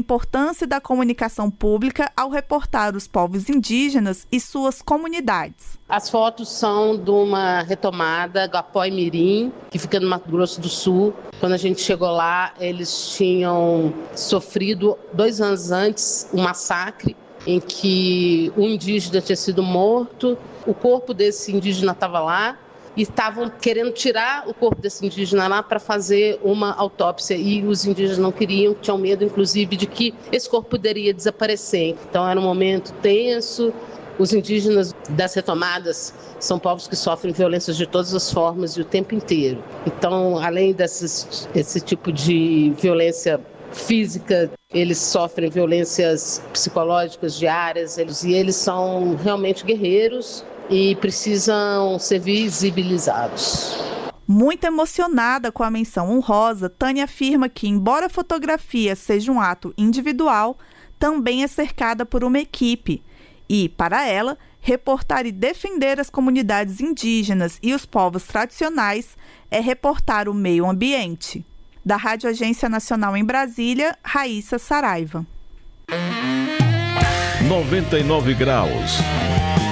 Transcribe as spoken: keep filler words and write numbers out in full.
importância da comunicação pública ao reportar os povos indígenas e suas comunidades. As fotos são de uma retomada do Apoimirim, que fica no Mato Grosso do Sul. Quando a gente chegou lá, eles tinham sofrido, dois anos antes, um massacre em que um indígena tinha sido morto, o corpo desse indígena estava lá, e estavam querendo tirar o corpo desse indígena lá para fazer uma autópsia. E os indígenas não queriam, tinham medo, inclusive, de que esse corpo poderia desaparecer. Então era um momento tenso. Os indígenas das retomadas são povos que sofrem violências de todas as formas e o tempo inteiro. Então, além desses, desse tipo de violência física, eles sofrem violências psicológicas diárias, eles, e eles são realmente guerreiros e precisam ser visibilizados. Muito emocionada com a menção honrosa, Tânia afirma que, embora a fotografia seja um ato individual, também é cercada por uma equipe. E, para ela, reportar e defender as comunidades indígenas e os povos tradicionais é reportar o meio ambiente. Da Rádio Agência Nacional em Brasília, Raíssa Saraiva. noventa e nove graus.